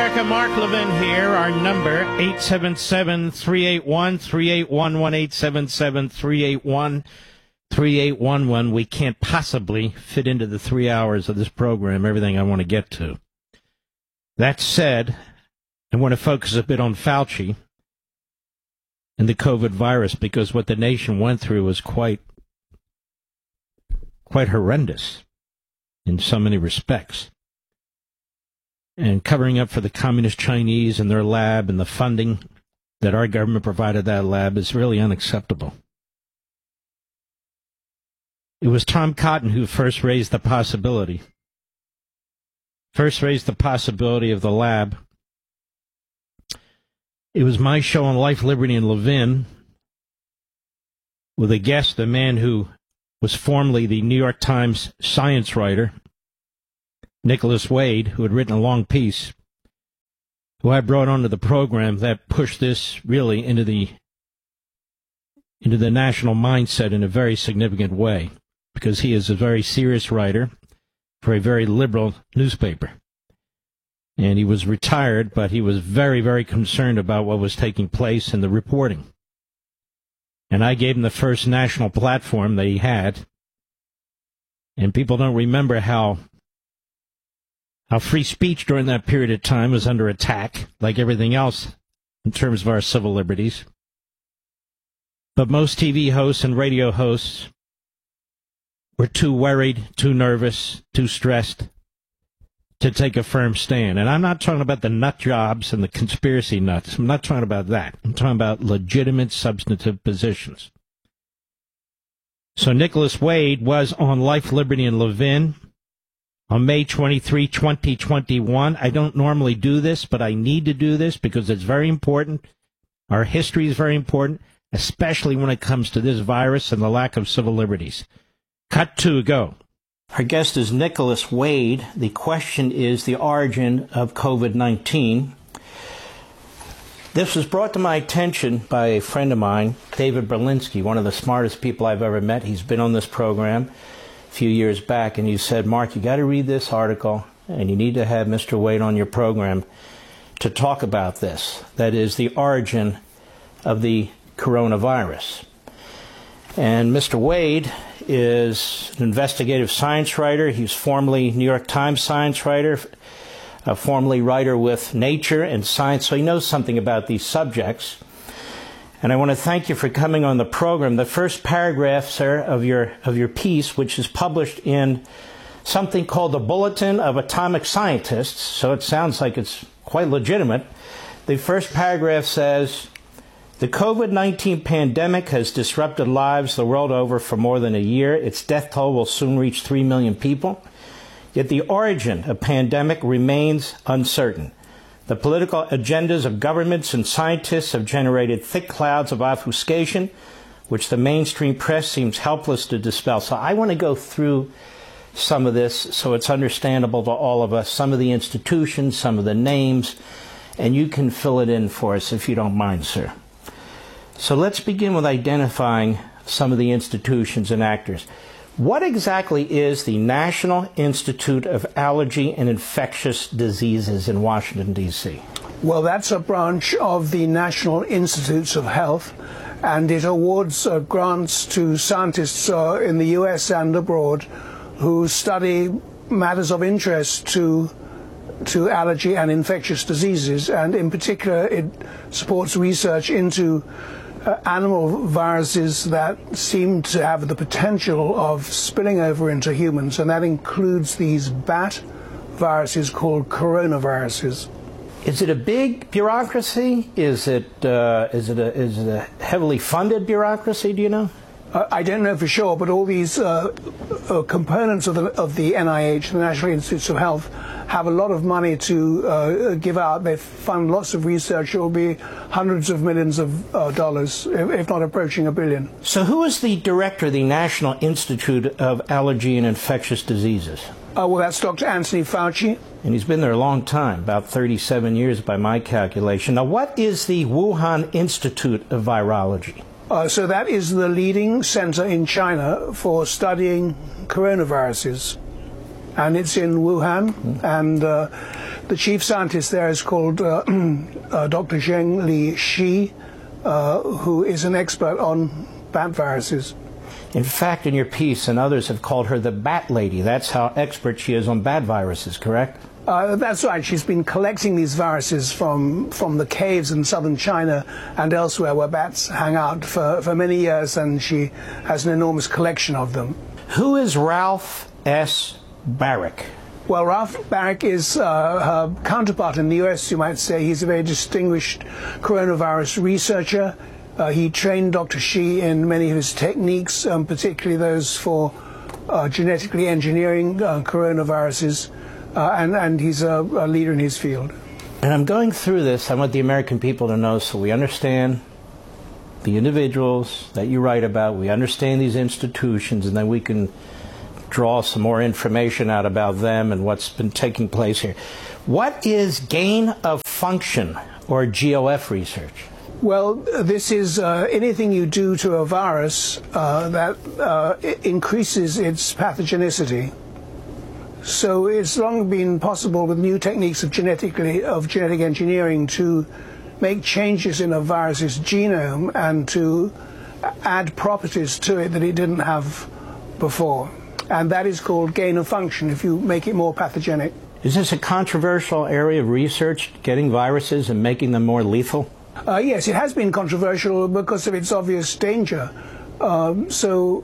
America, Mark Levin here. Our number, 877-381-3811, 877-381-3811. We can't possibly fit into the 3 hours of this program everything I want to get to. That said, I want to focus a bit on Fauci and the COVID virus, because what the nation went through was quite horrendous in so many respects. And covering up for the communist Chinese and their lab and the funding that our government provided that lab is really unacceptable. It was Tom Cotton who first raised the possibility of the lab. It was my show on Life, Liberty, and Levin with a guest, the man who was formerly the New York Times science writer, Nicholas Wade, who had written a long piece, who I brought onto the program that pushed this really into the national mindset in a very significant way, because he is a very serious writer for a very liberal newspaper. And he was retired, but he was very, very concerned about what was taking place in the reporting. And I gave him the first national platform that he had. And people don't remember how free speech during that period of time was under attack, like everything else in terms of our civil liberties. But most TV hosts and radio hosts were too worried, too nervous, too stressed to take a firm stand. And I'm not talking about the nut jobs and the conspiracy nuts. I'm not talking about that. I'm talking about legitimate, substantive positions. So Nicholas Wade was on Life, Liberty, and Levin on May 23, 2021. I don't normally do this, but I need to do this because it's very important. Our history is very important, especially when it comes to this virus and the lack of civil liberties. Cut 2, go. Our guest is Nicholas Wade. The question is the origin of COVID-19. This was brought to my attention by a friend of mine, David Berlinski, one of the smartest people I've ever met. He's been on this program a few years back, and he said, Mark, you got to read this article, and you need to have Mr. Wade on your program to talk about this. That is the origin of the coronavirus. And Mr. Wade is an investigative science writer. He's formerly New York Times science writer, formerly writer with Nature and Science, so he knows something about these subjects. And I want to thank you for coming on the program. The first paragraph, sir, of your piece, which is published in something called the Bulletin of Atomic Scientists, so it sounds like it's quite legitimate. The first paragraph says, the COVID-19 pandemic has disrupted lives the world over for more than a year. Its death toll will soon reach 3 million people. Yet the origin of pandemic remains uncertain. The political agendas of governments and scientists have generated thick clouds of obfuscation, which the mainstream press seems helpless to dispel. So I want to go through some of this so it's understandable to all of us, some of the institutions, some of the names, and you can fill it in for us if you don't mind, sir. So let's begin with identifying some of the institutions and actors. What exactly is the National Institute of Allergy and Infectious Diseases in Washington, D.C.? Well, that's a branch of the National Institutes of Health, and it awards grants to scientists in the U.S. and abroad who study matters of interest to allergy and infectious diseases, and in particular it supports research into animal viruses that seem to have the potential of spilling over into humans, and that includes these bat viruses called coronaviruses. Is it a big bureaucracy? Is it a heavily funded bureaucracy? Do you know? I don't know for sure, but all these components of the NIH, the National Institutes of Health, have a lot of money to give out. They fund lots of research. It will be hundreds of millions of dollars, if not approaching $1 billion. So who is the director of the National Institute of Allergy and Infectious Diseases? Well, that's Dr. Anthony Fauci. And he's been there a long time, about 37 years by my calculation. Now, what is the Wuhan Institute of Virology? So that is the leading center in China for studying coronaviruses. and it's in Wuhan, and the chief scientist there is called Dr. Zhengli Shi, who is an expert on bat viruses. In fact, in your piece, and others have called her the Bat Lady. That's how expert she is on bat viruses, correct? That's right. She's been collecting these viruses from the caves in southern China and elsewhere where bats hang out for many years, and she has an enormous collection of them. Who is Ralph S. Baric? Well, Ralph Baric is her counterpart in the US, you might say. He's a very distinguished coronavirus researcher. He trained Dr. Shi in many of his techniques, particularly those for genetically engineering coronaviruses, and he's a leader in his field. And I'm going through this. I want the American people to know so we understand the individuals that you write about, we understand these institutions, and then we can draw some more information out about them and what's been taking place here. What is gain of function, or GOF research? Well, this is anything you do to a virus that increases its pathogenicity. So it's long been possible with new techniques of genetic engineering to make changes in a virus's genome and to add properties to it that it didn't have before. And that is called gain of function, if you make it more pathogenic. Is this a controversial area of research, getting viruses and making them more lethal? Yes, it has been controversial because of its obvious danger. For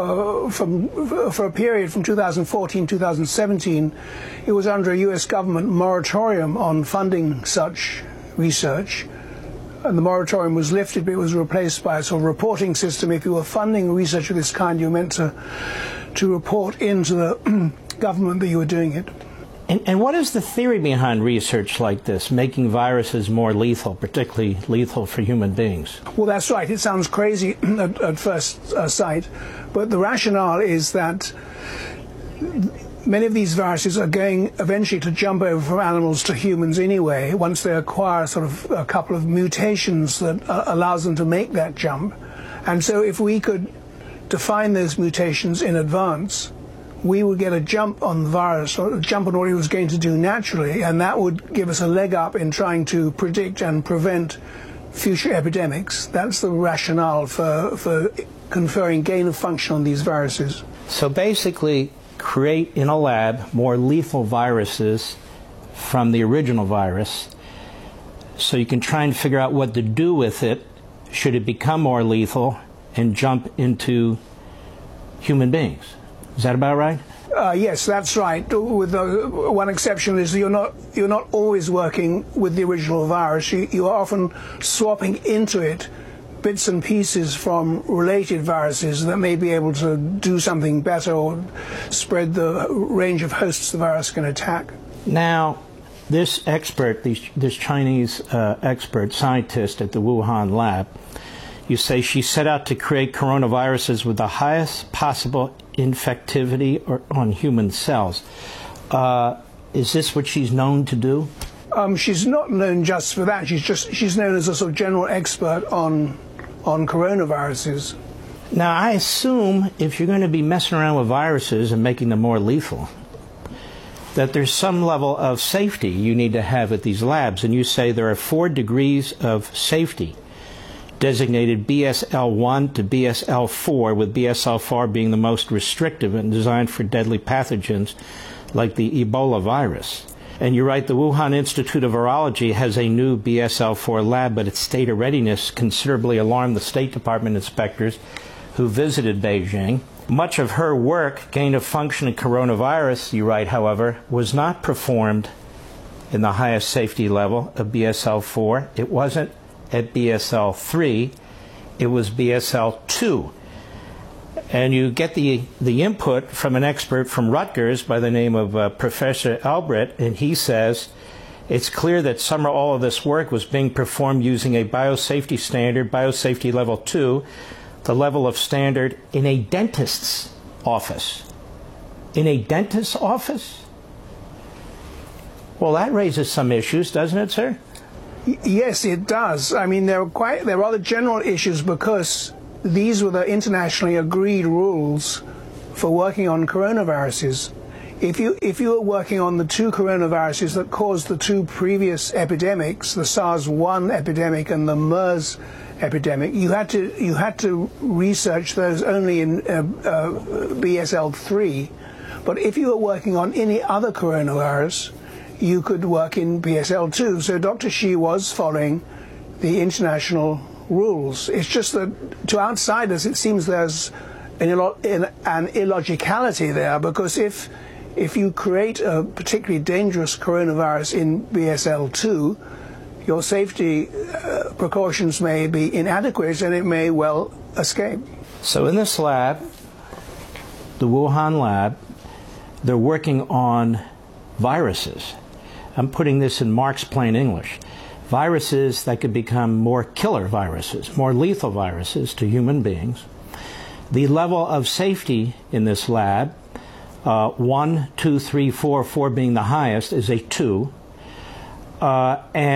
a period from 2014 to 2017, it was under a US government moratorium on funding such research. And the moratorium was lifted, but it was replaced by a sort of reporting system. If you were funding research of this kind, you were meant to report into the government that you were doing it. And what is the theory behind research like this, making viruses more lethal, particularly lethal for human beings? Well, that's right. It sounds crazy at first sight, but the rationale is that many of these viruses are going eventually to jump over from animals to humans anyway, once they acquire sort of a couple of mutations that allows them to make that jump. And so if we could define those mutations in advance, we would get a jump on the virus, or a jump on what it was going to do naturally, and that would give us a leg up in trying to predict and prevent future epidemics. That's the rationale for conferring gain of function on these viruses. So basically, create in a lab more lethal viruses from the original virus, so you can try and figure out what to do with it should it become more lethal and jump into human beings. Is that about right? Yes, that's right. With one exception is you're not always working with the original virus. You are often swapping into it bits and pieces from related viruses that may be able to do something better or spread the range of hosts the virus can attack. Now, this expert, this Chinese expert scientist at the Wuhan lab, you say she set out to create coronaviruses with the highest possible infectivity on human cells. Is this what she's known to do? She's not known just for that. She's known as a sort of general expert on coronaviruses. Now, I assume if you're going to be messing around with viruses and making them more lethal, that there's some level of safety you need to have at these labs. And you say there are 4 degrees of safety, designated BSL-1 to BSL-4, with BSL-4 being the most restrictive and designed for deadly pathogens like the Ebola virus. And you write, the Wuhan Institute of Virology has a new BSL-4 lab, but its state of readiness considerably alarmed the State Department inspectors who visited Beijing. Much of her work, gain of function in coronavirus, you write, however, was not performed in the highest safety level of BSL-4. It wasn't at BSL-3, it was BSL-2. And you get the input from an expert from Rutgers by the name of Professor Albrecht, and he says, it's clear that some or all of this work was being performed using a biosafety standard, biosafety level 2, the level of standard in a dentist's office. In a dentist's office? Well, that raises some issues, doesn't it, sir? Yes, it does. I mean, they're rather general issues because these were the internationally agreed rules for working on coronaviruses. If you were working on the two coronaviruses that caused the two previous epidemics, the SARS-1 epidemic and the MERS epidemic, you had to research those only in BSL-3. But if you were working on any other coronavirus, you could work in BSL-2. So Dr. Shi was following the international rules. It's just that to outsiders it seems there's an illogicality there, because if you create a particularly dangerous coronavirus in BSL-2, your safety precautions may be inadequate and it may well escape. So in this lab, the Wuhan lab, they're working on viruses. I'm putting this in Mark's plain English. Viruses that could become more killer viruses, more lethal viruses to human beings. The level of safety in this lab, 1, 2, 3, 4, 4 being the highest, is a 2. And